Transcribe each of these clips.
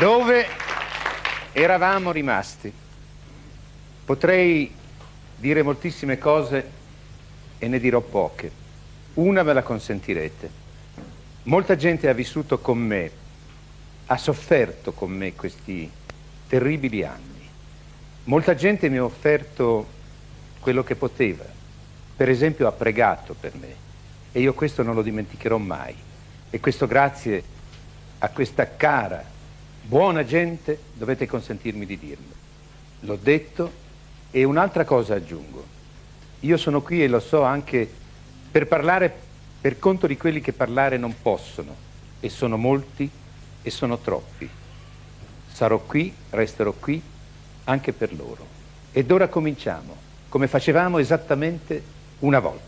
Dove eravamo rimasti? Potrei dire moltissime cose e ne dirò poche. Una me la consentirete. Molta gente ha vissuto con me, ha sofferto con me questi terribili anni. Molta gente mi ha offerto quello che poteva. Per esempio ha pregato per me e io questo non lo dimenticherò mai. E questo grazie a questa cara, buona gente, dovete consentirmi di dirlo. L'ho detto e un'altra cosa aggiungo. Io sono qui e lo so anche per parlare per conto di quelli che parlare non possono, e sono molti e sono troppi. Sarò qui, resterò qui anche per loro. Ed ora cominciamo, come facevamo esattamente una volta.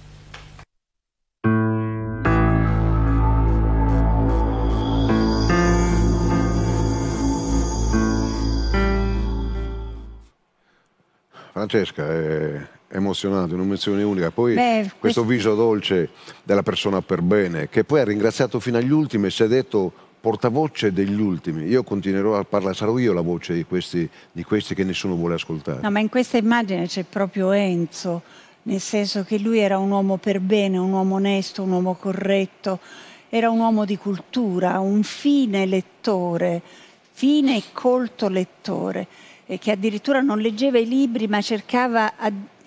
Francesca, è emozionante, un'emozione unica. Poi questo viso dolce della persona per bene, che poi ha ringraziato fino agli ultimi e si è detto portavoce degli ultimi. Io continuerò a parlare, sarò io la voce di questi che nessuno vuole ascoltare. No, ma in questa immagine c'è proprio Enzo, nel senso che lui era un uomo per bene, un uomo onesto, un uomo corretto, era un uomo di cultura, un fine lettore, fine e colto lettore, e che addirittura non leggeva i libri ma cercava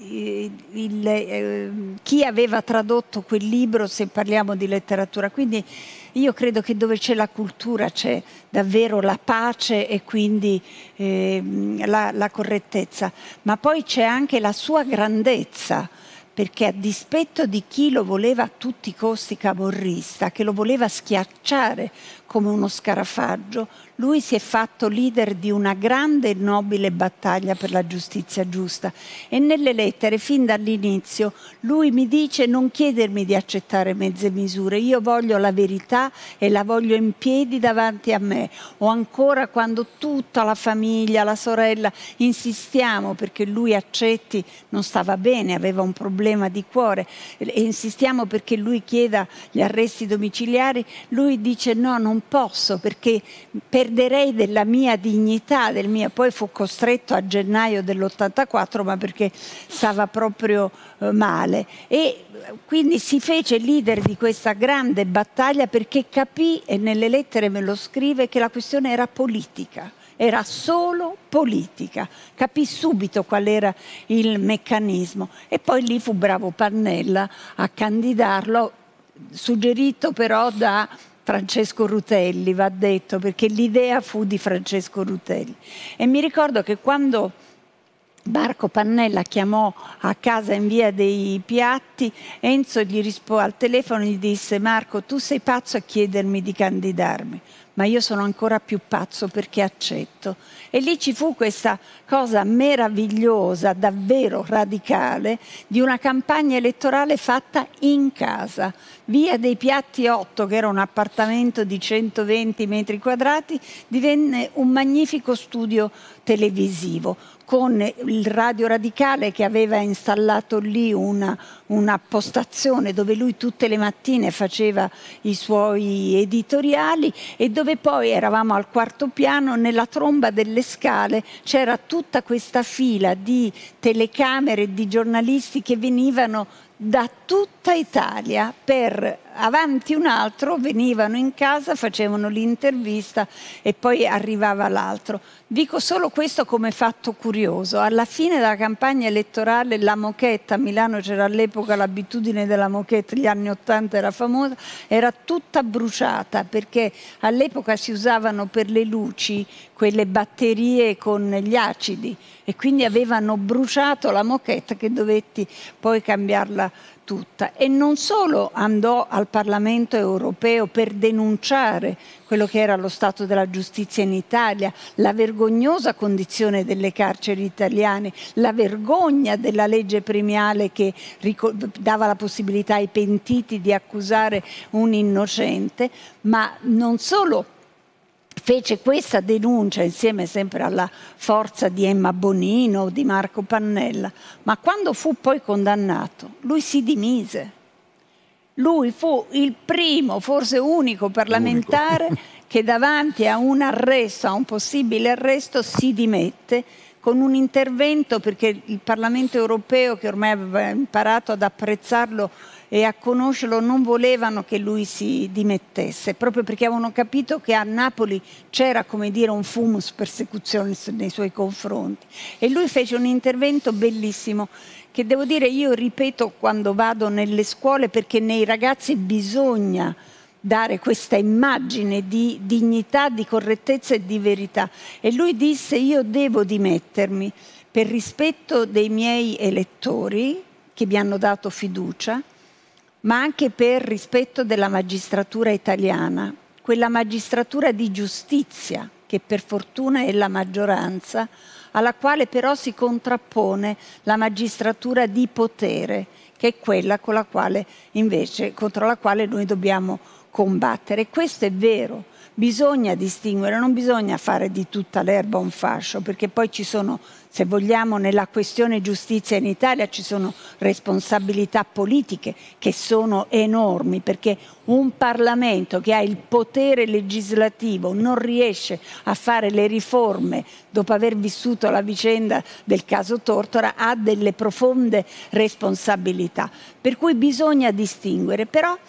chi aveva tradotto quel libro, se parliamo di letteratura. Quindi io credo che dove c'è la cultura c'è davvero la pace e quindi la correttezza, ma poi c'è anche la sua grandezza, perché a dispetto di chi lo voleva a tutti i costi camorrista, che lo voleva schiacciare come uno scarafaggio, lui si è fatto leader di una grande e nobile battaglia per la giustizia giusta. E nelle lettere, fin dall'inizio, lui mi dice: non chiedermi di accettare mezze misure, io voglio la verità e la voglio in piedi davanti a me. O ancora quando tutta la famiglia, la sorella, insistiamo perché lui accetti, non stava bene, aveva un problema di cuore, e insistiamo perché lui chieda gli arresti domiciliari, lui dice: no, non posso perché perderei della mia dignità, poi fu costretto a gennaio dell'84, ma perché stava proprio male, e quindi si fece leader di questa grande battaglia perché capì, e nelle lettere me lo scrive, che la questione era politica. Era solo politica, capì subito qual era il meccanismo, e poi lì fu bravo Pannella a candidarlo, suggerito però da Francesco Rutelli, va detto, perché l'idea fu di Francesco Rutelli. E mi ricordo che quando Marco Pannella chiamò a casa in via dei Piatti, Enzo gli rispose al telefono e gli disse: Marco, tu sei pazzo a chiedermi di candidarmi, ma io sono ancora più pazzo perché accetto. E lì ci fu questa cosa meravigliosa, davvero radicale, di una campagna elettorale fatta in casa. Via dei Piatti 8, che era un appartamento di 120 metri quadrati, divenne un magnifico studio televisivo, con il Radio Radicale che aveva installato lì una postazione dove lui tutte le mattine faceva i suoi editoriali, e dove poi eravamo al quarto piano, nella tromba delle scale c'era tutta questa fila di telecamere e di giornalisti che venivano da tutta Italia, per avanti un altro venivano in casa, facevano l'intervista e poi arrivava l'altro. Dico solo questo come fatto curioso. Alla fine della campagna elettorale la moquette, a Milano c'era all'epoca l'abitudine della moquette, gli anni '80 era famosa, era tutta bruciata, perché all'epoca si usavano per le luci quelle batterie con gli acidi, e quindi avevano bruciato la moquette, che dovetti poi cambiarla tutta. E non solo andò al Parlamento europeo per denunciare quello che era lo stato della giustizia in Italia, la vergognosa condizione delle carceri italiane, la vergogna della legge premiale che dava la possibilità ai pentiti di accusare un innocente, ma non solo fece questa denuncia insieme sempre alla forza di Emma Bonino, di Marco Pannella, ma quando fu poi condannato lui si dimise. Lui fu il primo, forse unico parlamentare che davanti a un arresto, a un possibile arresto, si dimette con un intervento, perché il Parlamento europeo, che ormai aveva imparato ad apprezzarlo e a conoscerlo, non volevano che lui si dimettesse, proprio perché avevano capito che a Napoli c'era, come dire, un fumus persecutionis nei suoi confronti. E lui fece un intervento bellissimo, che devo dire io ripeto quando vado nelle scuole, perché nei ragazzi bisogna dare questa immagine di dignità, di correttezza e di verità. E lui disse: io devo dimettermi per rispetto dei miei elettori che mi hanno dato fiducia, ma anche per rispetto della magistratura italiana, quella magistratura di giustizia che per fortuna è la maggioranza, alla quale però si contrappone la magistratura di potere, che è quella con la quale invece, contro la quale noi dobbiamo combattere. Questo è vero, bisogna distinguere, non bisogna fare di tutta l'erba un fascio, perché poi ci sono, se vogliamo, nella questione giustizia in Italia ci sono responsabilità politiche che sono enormi, perché un Parlamento che ha il potere legislativo non riesce a fare le riforme dopo aver vissuto la vicenda del caso Tortora, ha delle profonde responsabilità, per cui bisogna distinguere. Però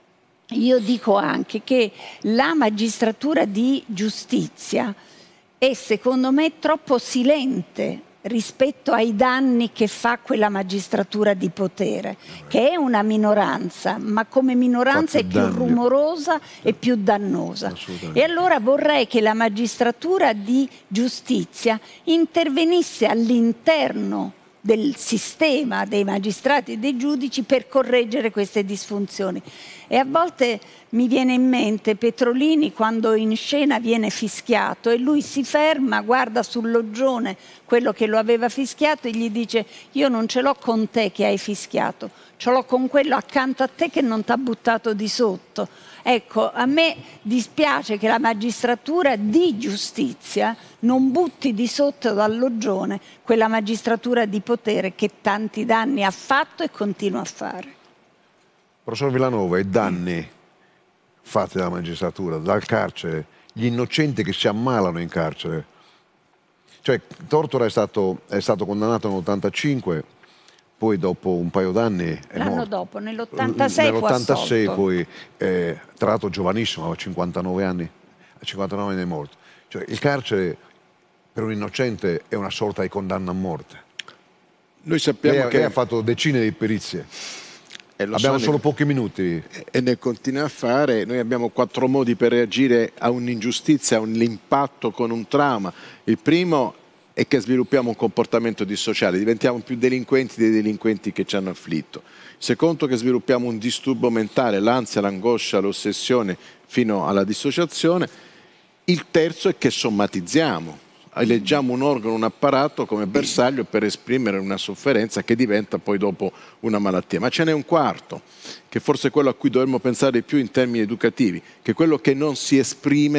io dico anche che la magistratura di giustizia è, secondo me, troppo silente rispetto ai danni che fa quella magistratura di potere, che è una minoranza, ma come minoranza è più rumorosa e più dannosa. E allora vorrei che la magistratura di giustizia intervenisse all'interno del sistema dei magistrati e dei giudici per correggere queste disfunzioni. E a volte mi viene in mente Petrolini quando in scena viene fischiato e lui si ferma, guarda sul loggione quello che lo aveva fischiato e gli dice: io non ce l'ho con te che hai fischiato, ce l'ho con quello accanto a te che non t'ha buttato di sotto. Ecco, a me dispiace che la magistratura di giustizia non butti di sotto dal loggione quella magistratura di potere che tanti danni ha fatto e continua a fare. Professor Villanova, i danni fatti dalla magistratura, dal carcere, gli innocenti che si ammalano in carcere. Cioè, Tortora è stato condannato nell'85, poi dopo un paio d'anni è morto. L'anno dopo, nell'86 poi, tra l'altro giovanissimo, aveva 59 anni, a 59 anni è morto. Cioè, il carcere per un innocente è una sorta di condanna a morte. Noi sappiamo che lei ha fatto decine di perizie. Abbiamo solo pochi minuti. E ne continua a fare. Noi abbiamo 4 modi per reagire a un'ingiustizia, a un impatto con un trauma. Il primo è che sviluppiamo un comportamento dissociale, diventiamo più delinquenti dei delinquenti che ci hanno afflitto. Il secondo è che sviluppiamo un disturbo mentale, l'ansia, l'angoscia, l'ossessione fino alla dissociazione. Il terzo è che somatizziamo. Eleggiamo un organo, un apparato come bersaglio per esprimere una sofferenza che diventa poi dopo una malattia. Ma ce n'è un quarto, che forse è quello a cui dovremmo pensare di più in termini educativi, che è quello che non si esprime